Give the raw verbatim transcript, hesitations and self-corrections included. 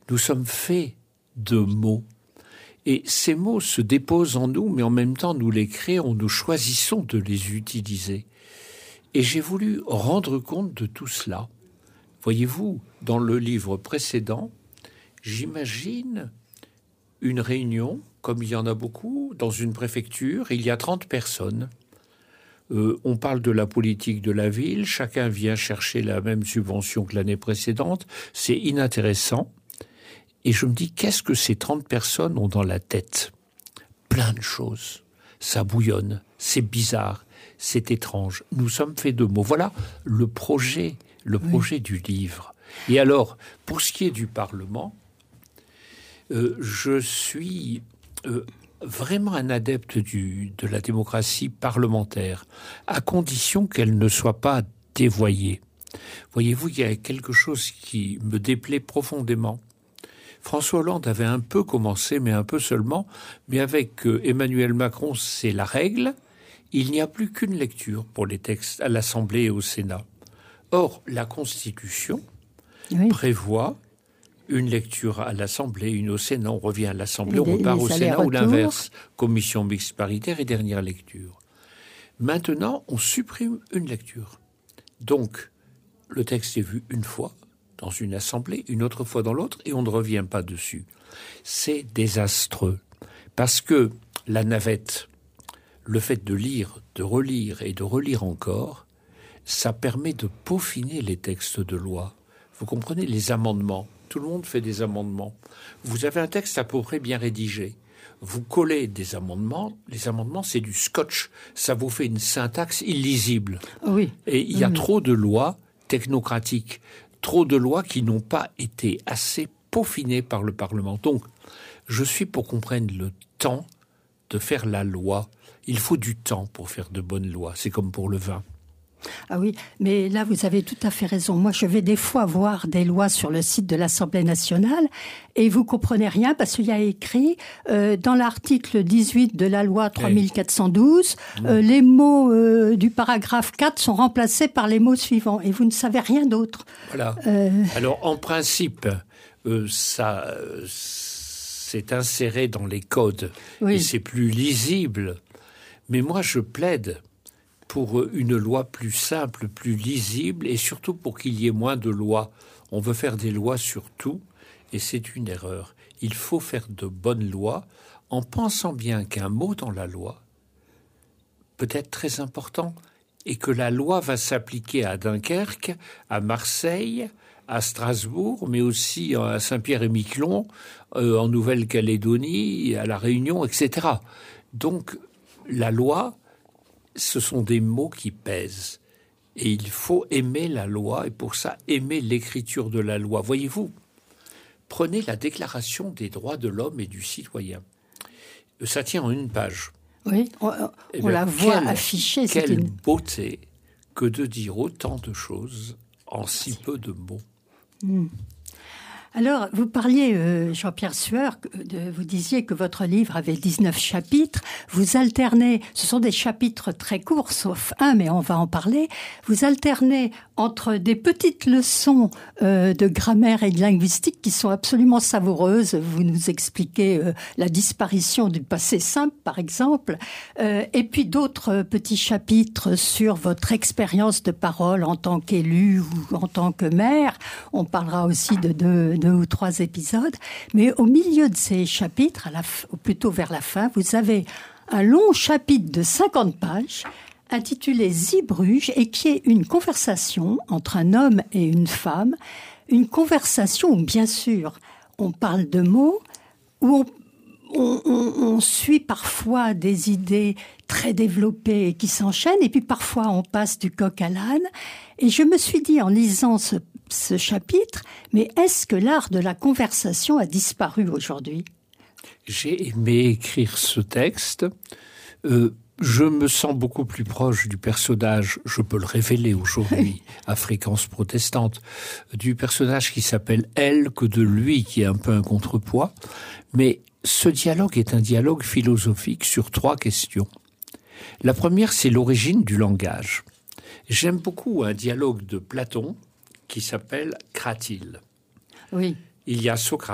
Nous sommes faits de mots. Et ces mots se déposent en nous, mais en même temps, nous les créons, nous choisissons de les utiliser. Et j'ai voulu rendre compte de tout cela. Voyez-vous, dans le livre précédent, j'imagine une réunion, comme il y en a beaucoup, dans une préfecture, il y a trente personnes. Euh, on parle de la politique de la ville, chacun vient chercher la même subvention que l'année précédente, c'est inintéressant. Et je me dis, qu'est-ce que ces trente personnes ont dans la tête ? Plein de choses. Ça bouillonne, c'est bizarre, c'est étrange. Nous sommes faits de mots. Voilà le projet, le projet oui. du livre. Et alors, pour ce qui est du Parlement, euh, je suis euh, vraiment un adepte du, de la démocratie parlementaire, à condition qu'elle ne soit pas dévoyée. Voyez-vous, il y a quelque chose qui me déplaît profondément. François Hollande avait un peu commencé, mais un peu seulement, mais avec euh, Emmanuel Macron, c'est la règle. Il n'y a plus qu'une lecture pour les textes à l'Assemblée et au Sénat. Or, la Constitution oui. prévoit une lecture à l'Assemblée, une au Sénat, on revient à l'Assemblée, les, on repart au Sénat ou l'inverse, commission mixte paritaire et dernière lecture. Maintenant, on supprime une lecture. Donc, le texte est vu une fois, dans une assemblée, une autre fois dans l'autre, et on ne revient pas dessus. C'est désastreux, parce que la navette, le fait de lire, de relire et de relire encore, ça permet de peaufiner les textes de loi. Vous comprenez, les amendements, tout le monde fait des amendements. Vous avez un texte à peu près bien rédigé. Vous collez des amendements, les amendements c'est du scotch, ça vous fait une syntaxe illisible. Oui. Et il y a mmh. trop de lois technocratiques. Trop de lois qui n'ont pas été assez peaufinées par le Parlement. Donc, je suis pour qu'on prenne le temps de faire la loi. Il faut du temps pour faire de bonnes lois. C'est comme pour le vin. Ah oui, mais là, vous avez tout à fait raison. Moi, je vais des fois voir des lois sur le site de l'Assemblée nationale et vous comprenez rien parce qu'il y a écrit euh, dans l'article dix-huit de la loi trois mille quatre cent douze, oui. euh, les mots euh, du paragraphe quatre sont remplacés par les mots suivants et vous ne savez rien d'autre. Voilà. Euh... Alors, en principe, euh, ça, euh, c'est inséré dans les codes oui. et c'est plus lisible. Mais moi, je plaide pour une loi plus simple, plus lisible, et surtout pour qu'il y ait moins de lois. On veut faire des lois sur tout, et c'est une erreur. Il faut faire de bonnes lois en pensant bien qu'un mot dans la loi peut être très important, et que la loi va s'appliquer à Dunkerque, à Marseille, à Strasbourg, mais aussi à Saint-Pierre-et-Miquelon, euh, en Nouvelle-Calédonie, à La Réunion, et cetera. Donc, la loi, ce sont des mots qui pèsent. Et il faut aimer la loi, et pour ça, aimer l'écriture de la loi. Voyez-vous, prenez la Déclaration des droits de l'homme et du citoyen. Ça tient en une page. Oui, on, eh on bien, la voit quelle, affichée. Quelle une... beauté que de dire autant de choses en si peu de mots. Mmh. Alors, vous parliez, euh, Jean-Pierre Sueur, de, vous disiez que votre livre avait dix-neuf chapitres. Vous alternez, ce sont des chapitres très courts, sauf un, mais on va en parler. Vous alternez entre des petites leçons euh, de grammaire et de linguistique qui sont absolument savoureuses. Vous nous expliquez euh, la disparition du passé simple, par exemple, euh, et puis d'autres petits chapitres sur votre expérience de parole en tant qu'élu ou en tant que maire. On parlera aussi de deux deux ou trois épisodes, mais au milieu de ces chapitres, à la, ou plutôt vers la fin, vous avez un long chapitre de cinquante pages intitulé Zeebruges et qui est une conversation entre un homme et une femme, une conversation où, bien sûr, on parle de mots, où on, on, on, on suit parfois des idées très développées qui s'enchaînent, et puis parfois on passe du coq à l'âne. Et je me suis dit, en lisant ce ce chapitre, mais est-ce que l'art de la conversation a disparu aujourd'hui ? J'ai aimé écrire ce texte. Euh, je me sens beaucoup plus proche du personnage, je peux le révéler aujourd'hui, à fréquence protestante, du personnage qui s'appelle elle que de lui, qui est un peu un contrepoids. Mais ce dialogue est un dialogue philosophique sur trois questions. La première, c'est l'origine du langage. J'aime beaucoup un dialogue de Platon qui s'appelle Cratyle. Oui. Il y a Socrate.